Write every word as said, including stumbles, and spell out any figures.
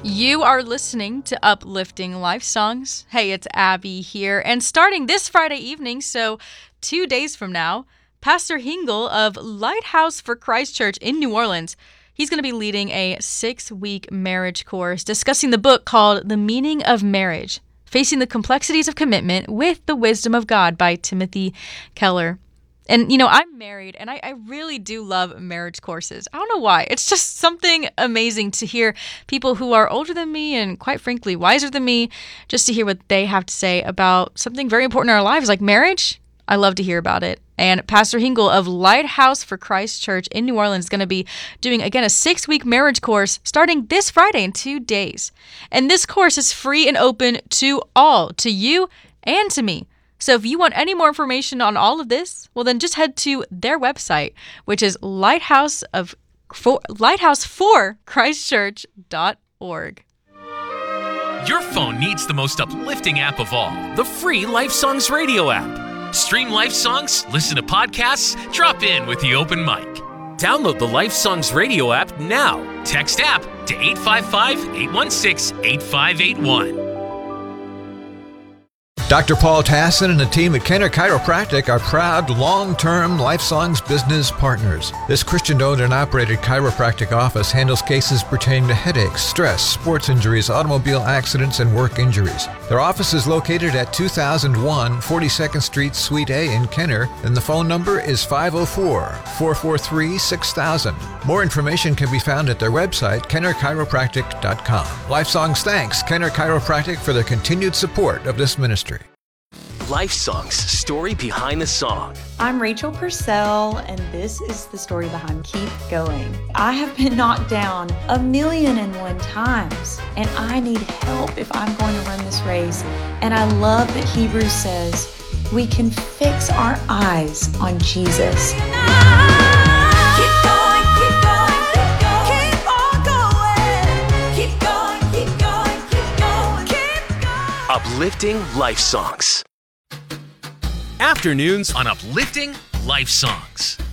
You are listening to Uplifting Life Songs. Hey, it's Abby here. And starting this Friday evening, so two days from now, Pastor Hingle of Lighthouse for Christ Church in New Orleans, he's going to be leading a six-week marriage course discussing the book called The Meaning of Marriage, Facing the Complexities of Commitment with the Wisdom of God by Timothy Keller. And, you know, I'm married, and I, I really do love marriage courses. I don't know why. It's just something amazing to hear people who are older than me and, quite frankly, wiser than me, just to hear what they have to say about something very important in our lives, like marriage. I love to hear about it. And Pastor Hingle of Lighthouse for Christ Church in New Orleans is going to be doing, again, a six-week marriage course starting this Friday in two days. And this course is free and open to all, to you and to me. So if you want any more information on all of this, well, then just head to their website, which is lighthouse of for, lighthouse for christ church dot org. Your phone needs the most uplifting app of all, the free Life Songs radio app. Stream Life Songs, listen to podcasts, drop in with the open mic. Download the Life Songs radio app now. Text app to eight five five, eight one six, eight five eight one. Doctor Paul Tassin and the team at Kenner Chiropractic are proud long-term Life Songs business partners. This Christian-owned and operated chiropractic office handles cases pertaining to headaches, stress, sports injuries, automobile accidents, and work injuries. Their office is located at two thousand one forty-second Street, Suite A in Kenner, and the phone number is five oh four, four four three, six thousand. More information can be found at their website, kenner chiropractic dot com. Life Songs thanks Kenner Chiropractic for their continued support of this ministry. Life Songs, story behind the song. I'm Rachel Purcell, and this is the story behind Keep Going. I have been knocked down a million and one times, and I need help if I'm going to run this race. And I love that Hebrews says we can fix our eyes on Jesus. Keep going, keep going, keep going, keep on going. Keep going, keep going, keep going, keep going. Uplifting Life Songs. Afternoons on Uplifting Life Songs.